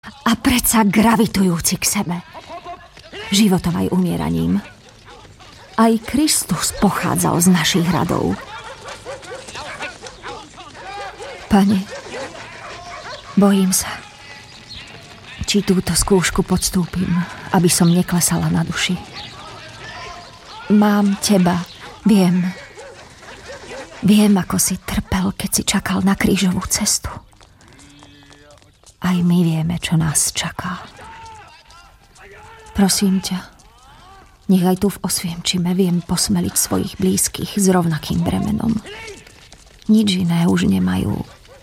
a predsa gravitujúci k sebe. Životom aj umieraním. Aj Kristus pochádzal z našich radov. Pane, bojím sa, či túto skúšku podstúpim, aby som neklesala na duši. Mám teba, viem, ako si trpel, keď si čakal na krížovú cestu. Aj my vieme, čo nás čaká. Prosím ťa, nech aj tu v Osvienčime viem posmeliť svojich blízkych s rovnakým bremenom. Nič iné už nemajú.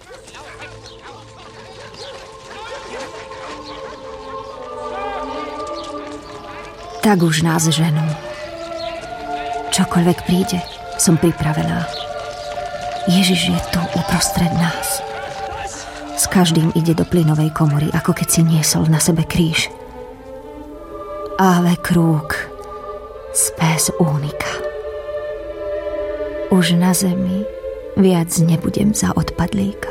Tak už nás ženú. Čokoľvek príde, som pripravená. Ježiš je tu uprostred nás. S každým ide do plynovej komory, ako keď si niesol na sebe kríž. Ave krúg, spes unica. Už na zemi viac nebudem za odpadlíka.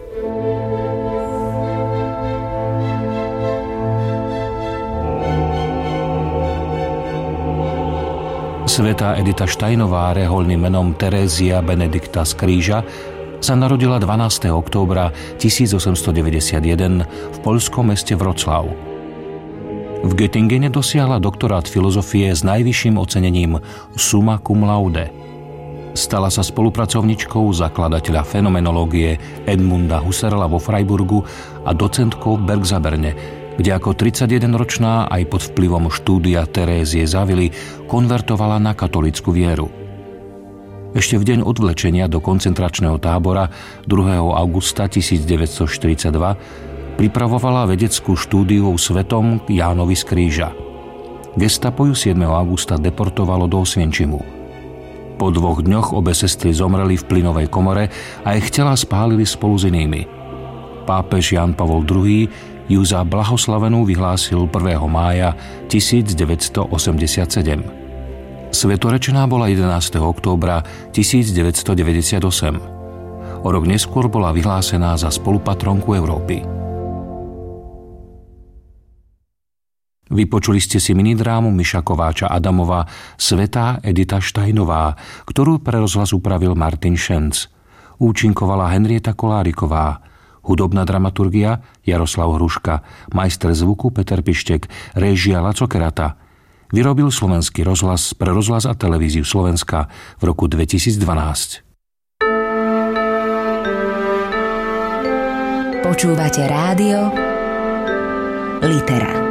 Svätá Edita Štajnová, rehoľným menom Terézia Benedikta z Kríža, sa narodila 12. októbra 1891 v poľskom meste Vroclav. V Göttingene dosiahla doktorát filozofie s najvyšším ocenením summa cum laude. Stala sa spolupracovničkou zakladateľa fenomenológie Edmunda Husserla vo Freiburgu a docentkou v Bergzaberne, kde ako 31-ročná aj pod vplyvom štúdia Terézie Zavily konvertovala na katolícku vieru. Ešte v deň odvlečenia do koncentračného tábora 2. augusta 1942 pripravovala vedeckú štúdiu o svetom Jánovi z Kríža. Gestapo ju 7. augusta deportovalo do Osvienčimu. Po 2 dňoch obe sestry zomreli v plynovej komore a ich tela spálili spolu s inými. Pápež Ján Pavol II ju za blahoslavenú vyhlásil 1. mája 1987. Svetorečená bola 11. októbra 1998. O rok neskôr bola vyhlásená za spolupatronku Európy. Vypočuli ste si minidrámu Miša Kováča Adamova Svätá Edita Štajnová, ktorú pre rozhlas upravil Martin Šenc. Účinkovala Henrieta Koláriková. Hudobná dramaturgia Jaroslav Hruška, majster zvuku Peter Pištek, réžia Laco Kerata. Vyrobil Slovenský rozhlas pre rozhlas a televíziu Slovenska v roku 2012. Počúvate rádio Litera.